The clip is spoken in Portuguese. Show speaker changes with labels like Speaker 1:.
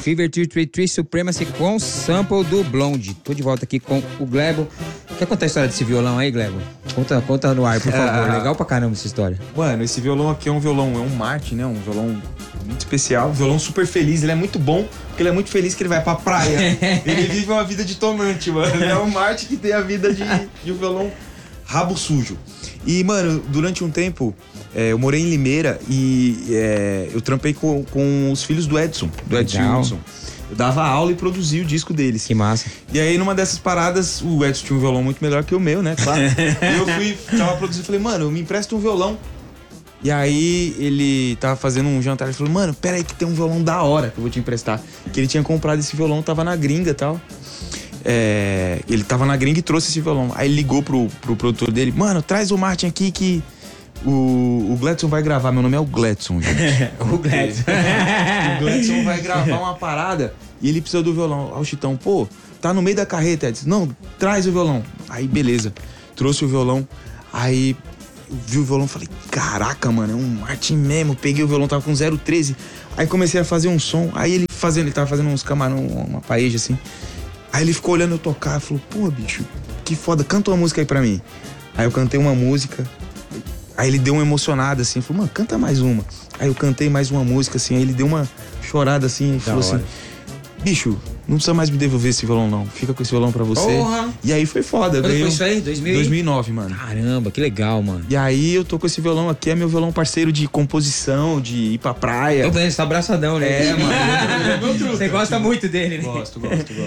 Speaker 1: Fever 333 Supremacy com sample do Blonde. Tô de volta aqui com o Glebo. Quer contar a história desse violão aí, Glebo? Conta no ar, por favor. Legal pra caramba essa história.
Speaker 2: Mano, esse violão aqui é um Martin, né? Um violão muito especial, um violão super feliz. Ele é muito bom, porque ele é muito feliz que ele vai pra praia. Ele vive uma vida de tomante, mano. Ele é um Martin que tem a vida de um violão rabo sujo. E, mano, durante um tempo, eu morei em Limeira e eu trampei com os filhos do Edson Hudson. Eu dava aula e produzia o disco deles.
Speaker 1: Que massa.
Speaker 2: E aí, numa dessas paradas, o Edson tinha um violão muito melhor que o meu, né? Claro. E eu tava produzindo e falei, mano, me empresta um violão. E aí, ele tava fazendo um jantar e falou, mano, pera aí que tem um violão da hora que eu vou te emprestar. Que ele tinha comprado esse violão, tava na gringa e tal. Ele tava na gringa e trouxe esse violão. Aí ele ligou pro produtor dele, mano, traz o Martin aqui que o Gledson vai gravar. Meu nome é o Gledson, gente.
Speaker 1: O Gledson.
Speaker 2: O Gledson vai gravar uma parada e ele precisa do violão. Aí o Chitão, pô, tá no meio da carreta. Ele disse, não, traz o violão. Aí beleza, trouxe o violão. Aí vi o violão e falei, caraca, mano, é um Martin mesmo. Peguei o violão, tava com 0,13. Aí comecei a fazer um som. Aí ele tava fazendo uns camarão, uma paeja assim. Aí ele ficou olhando eu tocar e falou, pô, bicho, que foda, canta uma música aí pra mim. Aí eu cantei uma música, aí ele deu uma emocionada assim, falou, mano, canta mais uma. Aí eu cantei mais uma música assim, aí ele deu uma chorada assim e falou assim, bicho, não precisa mais me devolver esse violão não, fica com esse violão pra você.
Speaker 1: Porra.
Speaker 2: E aí foi foda.
Speaker 1: Quando foi isso aí?
Speaker 2: 2009, mano.
Speaker 1: Caramba, que legal, mano.
Speaker 2: E aí eu tô com esse violão aqui, é meu violão parceiro de composição, de ir pra praia.
Speaker 1: Eu vendo, você tá abraçadão, né?
Speaker 2: Mano.
Speaker 1: Você gosta muito dele, né?
Speaker 2: Gosto.